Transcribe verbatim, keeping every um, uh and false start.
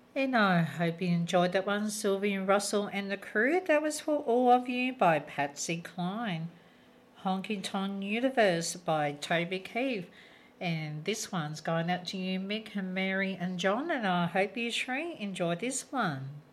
And I hope you enjoyed that one, Sylvie and Russell and the crew. That was for all of you by Patsy Cline. Honky Tonk Universe by Toby Keith. And this one's going out to you, Mick and Mary and John, and I hope you three enjoy this one.